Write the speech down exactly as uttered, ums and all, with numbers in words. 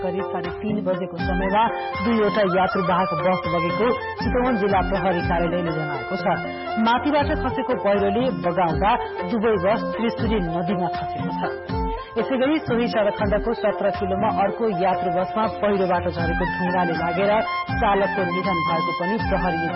करिब साढे तीन बजेको समयमा दुईवटा यात्रुवाहक बस बगेको चितवन जिल्ला प्रहरी कार्यालयले जनाएको छ। माथिबाट खसेको पहिरोले बगाउँदा दुवै बस त्रिशुली नदीमा खसेको छ। यसैगरी सोही सड़क खण्डको सत्र किलोमा अर्को यात्रु बसमा पहिरोबाट झरेको ढुङ्गाले लागेर चालकको निधन भएको पनि प्रहरीले